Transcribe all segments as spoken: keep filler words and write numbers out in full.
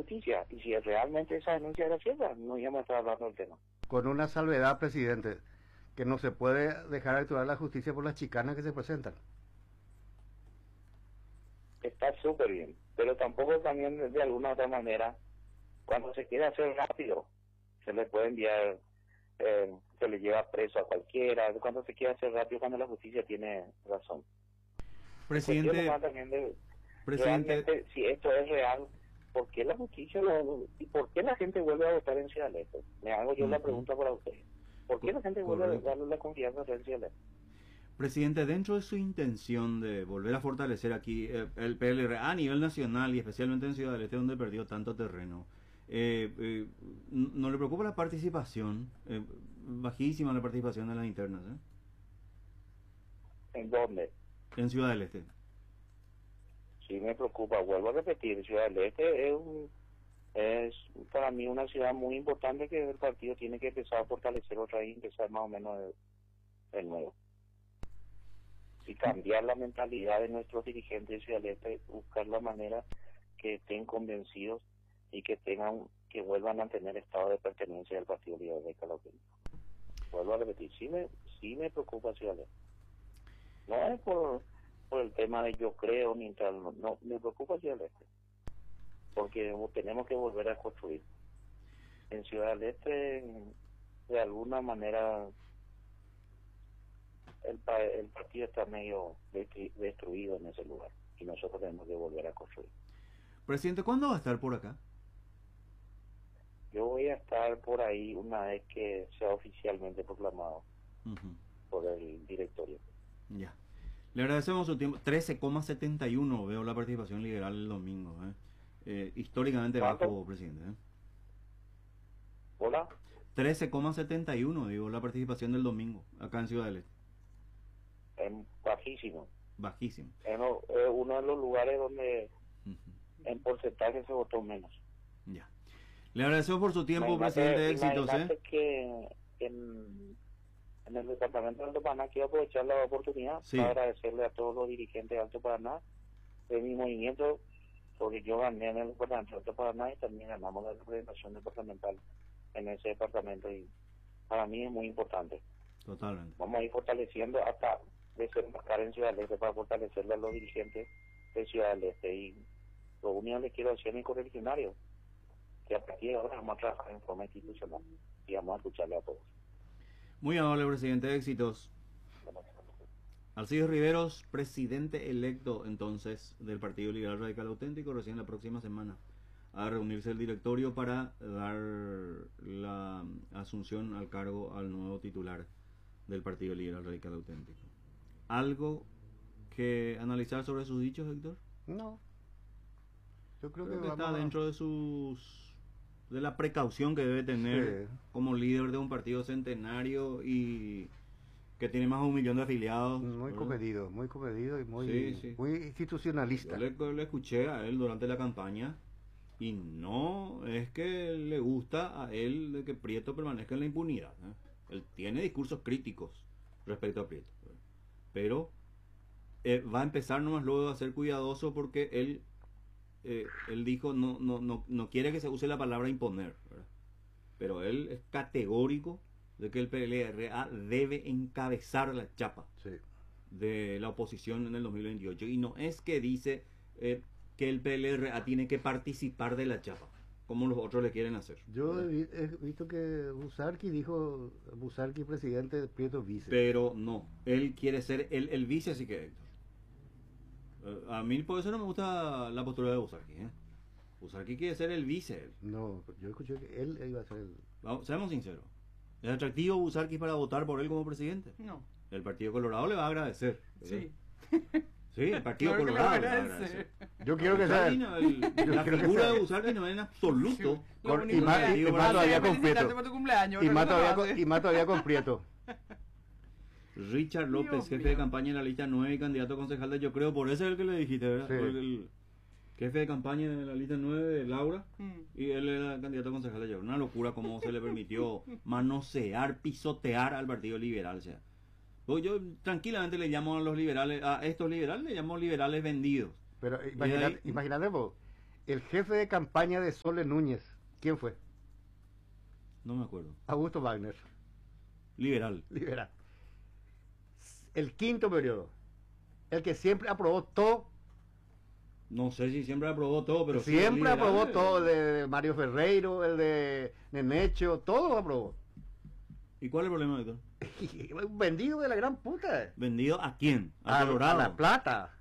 justicia. Y si realmente esa denuncia era cierta, no íbamos a estar hablando del tema. Con una salvedad, presidente, que no se puede dejar actuar la justicia por las chicanas que se presentan. Está súper bien, pero tampoco también de, de alguna otra manera, cuando se quiere hacer rápido, se le puede enviar, eh, se le lleva preso a cualquiera, cuando se quiere hacer rápido, cuando la justicia tiene razón. Presidente, También de, presidente, realmente, si esto es real, ¿por qué la justicia lo, y por qué la gente vuelve a votar en Ciudad del Este? Me hago yo uh-huh. la pregunta para ustedes. ¿Por qué la gente vuelve Correcto. a darle la confianza a Ciudad del Este? Presidente, dentro de su intención de volver a fortalecer aquí eh, el P L R a nivel nacional y especialmente en Ciudad del Este, donde perdió tanto terreno, eh, eh, ¿no le preocupa la participación? Eh, bajísima la participación de las internas. ¿eh? ¿En dónde? En Ciudad del Este. Sí, me preocupa. Vuelvo a repetir, Ciudad del Este es, un, es para mí una ciudad muy importante que el partido tiene que empezar a fortalecer otra vez y empezar más o menos de, de nuevo. Y cambiar la mentalidad de nuestros dirigentes de Ciudad del Este, buscar la manera que estén convencidos y que tengan, que vuelvan a tener estado de pertenencia del Partido Liberal de Calauqueño. Vuelvo a repetir, sí me, sí me preocupa Ciudad del Este. No es por, por el tema de yo creo ni tal, no, no me preocupa Ciudad del Este. Porque tenemos que volver a construir. En Ciudad del Este, de alguna manera, El, el partido está medio destruido en ese lugar y nosotros tenemos que volver a construir. Presidente, ¿cuándo va a estar por acá? Yo voy a estar por ahí una vez que sea oficialmente proclamado uh-huh. por el directorio. Ya. Le agradecemos su tiempo. trece coma setenta y uno veo la participación liberal el domingo. ¿eh? Eh, históricamente bajo, presidente. ¿eh? ¿Hola? trece coma setenta y uno digo la participación del domingo acá en Ciudad del Este. Es bajísimo. Bajísimo. Es uno de los lugares donde uh-huh. en porcentaje se votó menos. Ya. Le agradecemos por su tiempo, imagínate, presidente. Éxitos. ¿eh? que en, en el departamento de Alto Paraná quiero aprovechar la oportunidad sí. para agradecerle a todos los dirigentes de Alto Paraná de mi movimiento, porque yo gané en el departamento de Alto Paraná y también ganamos la representación departamental en ese departamento y para mí es muy importante. Totalmente. Vamos a ir fortaleciendo hasta desembarcar en Ciudad del Este para fortalecerle a los dirigentes de Ciudad del Este. Y lo único que les quiero decir a mis correligionarios, que a partir de ahora vamos a trabajar en forma institucional y vamos a escucharle a todos. Muy amable, presidente. Éxitos. Alcides Riveros, presidente electo entonces del Partido Liberal Radical Auténtico, recién la próxima semana a reunirse el directorio para dar la asunción al cargo al nuevo titular del Partido Liberal Radical Auténtico. ¿Algo que analizar sobre sus dichos, Héctor? No. Yo creo, creo que, que está a... dentro de sus de la precaución que debe tener sí. como líder de un partido centenario y que tiene más de un millón de afiliados. Muy ¿verdad? comedido, muy comedido y muy, sí, sí. muy institucionalista. Yo le, le escuché a él durante la campaña y no es que le gusta a él de que Prieto permanezca en la impunidad. ¿eh? Él tiene discursos críticos respecto a Prieto, ¿verdad? Pero eh, va a empezar nomás luego a ser cuidadoso porque él eh, él dijo no no no no quiere que se use la palabra imponer, ¿verdad? Pero él es categórico de que el P L R A debe encabezar la chapa sí. de la oposición en el dos mil veintiocho y no es que dice eh, que el P L R A tiene que participar de la chapa como los otros le quieren hacer. Yo he, he visto que Busarqui dijo, Busarqui presidente, Prieto vice. Pero no, él quiere ser el, el vice, así que Héctor. Uh, a mí por eso no me gusta la postura de Busarqui. ¿eh? Busarqui quiere ser el vice. Él. No, yo escuché que él iba a ser el... Vamos, seamos sinceros. ¿Es atractivo Busarqui para votar por él como presidente? No. El Partido Colorado le va a agradecer. Sí. Sí, el Partido claro Colorado le va a agradecer. Yo quiero que sea... No, el, la figura de Busarqui no es en absoluto. Con, y más todavía con Prieto. Y más todavía, y más todavía con Prieto. Richard López, Dios jefe mío. de campaña en la lista nueve y candidato a concejal de Yo Creo, por eso es el que le dijiste, ¿verdad? Sí. El jefe de campaña en la lista nueve de Laura mm. y él era candidato a concejal de Yo Creo. Una locura cómo se le permitió manosear, pisotear al Partido Liberal, o sea. Yo tranquilamente le llamo a los liberales, a estos liberales le llamo liberales vendidos. Pero imagínate, ahí, imagínate vos, El jefe de campaña de Sole Núñez, ¿quién fue? No me acuerdo. Augusto Wagner, Liberal. liberal. El quinto periodo, el que siempre aprobó todo, No sé si siempre aprobó todo, pero sí, siempre liberal, aprobó eh. todo, el de Mario Ferreiro, el de Nenecho, todo lo aprobó. ¿Y cuál es el problema, Víctor? Un vendido de la gran puta. ¿Vendido a quién? A, ¿A a Colorado? La Plata.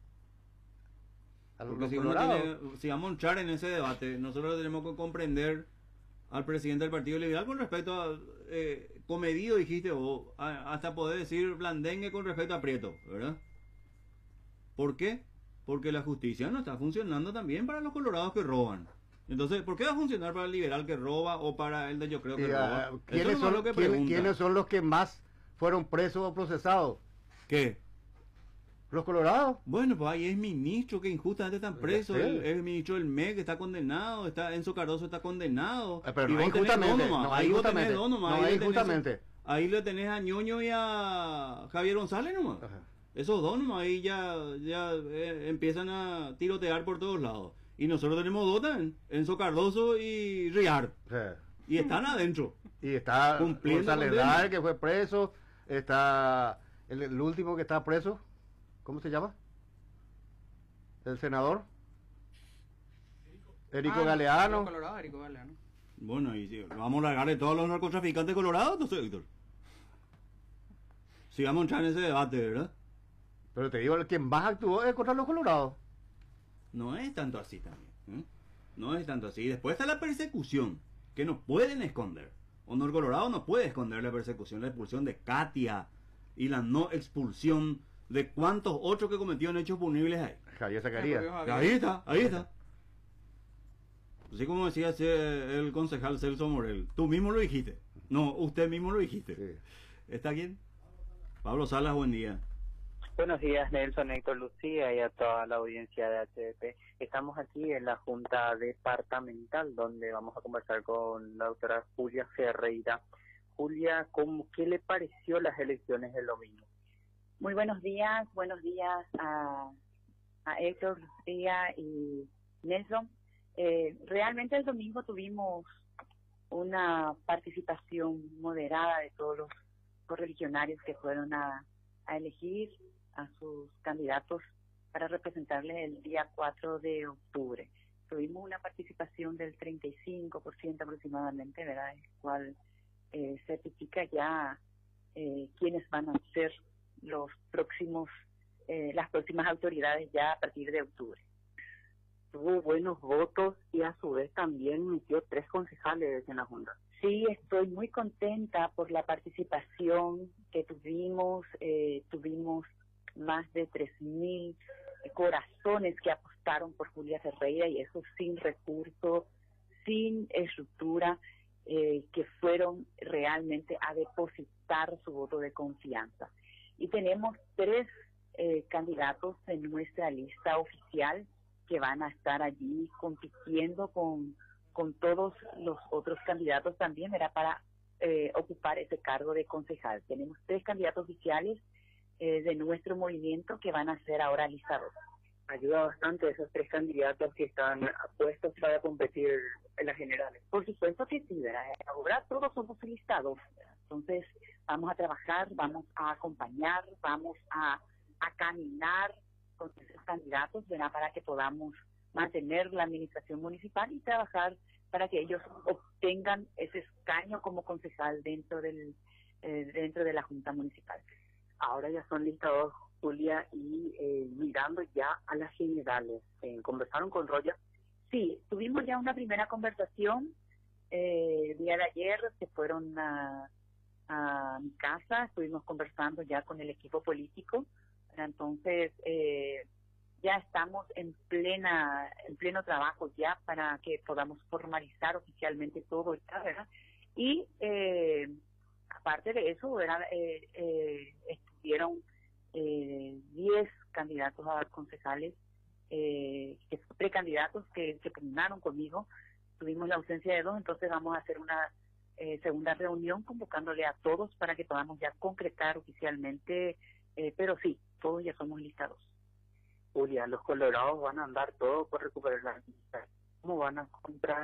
A los Porque si, uno Colorados. tiene- si vamos a entrar en ese debate, nosotros tenemos que comprender al presidente del Partido Liberal con respecto a, eh, comedido dijiste vos, a- hasta poder decir blandengue con respecto a Prieto, ¿verdad? ¿Por qué? Porque la justicia no está funcionando también para los colorados que roban. Entonces, ¿por qué va a funcionar para el liberal que roba o para el de yo creo que Y, roba? ah, Eso ¿quiénes, nomás son, es lo que quién- pregunta. quiénes son los que más fueron presos o procesados? ¿Qué? Los Colorados. Bueno, pues ahí es ministro que injustamente están Ya presos, sé. el, el ministro del M E C que está condenado, está Enzo Cardoso está condenado. Eh, pero y no vos tenés injustamente, dos nomás, no ahí vos tenés injustamente, dos nomás, no ahí le hay tenés- injustamente. Ahí le tenés a Ñoño y a Javier González nomás. Ajá. Esos dos nomás ahí ya, ya eh, empiezan a tirotear por todos lados. Y nosotros tenemos dos también, Enzo Cardoso y Riard. O sea, Y están adentro. y está Cumpliendo González condena. que fue preso, está el, el último que está preso, ¿cómo se llama? El senador Erico Ah, Galeano. Colorado, Erico Galeano. Bueno, y si vamos a largar de todos los narcotraficantes colorados, no sé, Víctor. Si vamos a entrar en ese debate, ¿verdad? Pero te digo, el que más actuó es contra los Colorados. No es tanto así también. ¿eh? No es tanto así. Y después está la persecución, que no pueden esconder. Honor Colorado no puede esconder la persecución, la expulsión de Katia y la no expulsión de cuántos otros que cometieron hechos punibles ahí. Javier Zacarías. Ahí está, ahí está. Así como decía ese- el concejal Celso Morel, tú mismo lo dijiste. No, usted mismo lo dijiste. Sí. ¿Está bien? Pablo Salas, buen día. Buenos días, Nelson, Héctor, Lucía y a toda la audiencia de H D P. Estamos aquí en la Junta Departamental donde vamos a conversar con la doctora Julia Ferreira. Julia, ¿cómo, ¿qué le pareció las elecciones del domingo? Muy buenos días, buenos días a, a Héctor, Lucía y Nelson. Eh, realmente el domingo tuvimos una participación moderada de todos los correligionarios que fueron a, a elegir a sus candidatos para representarles el día cuatro de octubre. Tuvimos una participación del treinta y cinco por ciento aproximadamente, ¿verdad? El cual eh, certifica ya eh, quiénes van a ser los próximos, eh, las próximas autoridades ya a partir de octubre. Tuvo buenos votos y a su vez también metió tres concejales en la Junta. Sí, estoy muy contenta por la participación que tuvimos. Eh, tuvimos más de tres mil corazones que apostaron por Julia Ferreira, y eso sin recursos, sin estructura, eh, que fueron realmente a depositar su voto de confianza. Y tenemos tres eh, candidatos en nuestra lista oficial que van a estar allí compitiendo con, con todos los otros candidatos también, era para eh, ocupar ese cargo de concejal. Tenemos tres candidatos oficiales eh, de nuestro movimiento que van a ser ahora listados. Ayuda bastante esos tres candidatos que están puestos para competir en las generales. Por supuesto que sí, ¿verdad? Ahora todos somos listados, ¿verdad? Entonces vamos a trabajar, vamos a acompañar, vamos a, a caminar con esos candidatos, ¿verdad? Para que podamos mantener la administración municipal y trabajar para que ellos obtengan ese escaño como concejal dentro del eh, dentro de la Junta Municipal. Ahora ya son listados, Julia, y eh, mirando ya a las generales. Eh, ¿Conversaron con Roya? Sí, tuvimos ya una primera conversación. Eh, el día de ayer se fueron a, a mi casa, estuvimos conversando ya con el equipo político. Entonces, eh, ya estamos en plena en pleno trabajo ya para que podamos formalizar oficialmente todo esto, ¿verdad? Y eh, aparte de eso, ¿verdad? Eh, eh, estuvieron eh, diez candidatos a concejales, eh, que precandidatos que, que pugnaron conmigo. Tuvimos la ausencia de dos, entonces vamos a hacer una eh, segunda reunión convocándole a todos para que podamos ya concretar oficialmente, eh, pero sí, todos ya somos listados. Julia, los colorados van a andar todo por recuperar la amistad. ¿Cómo van a comprar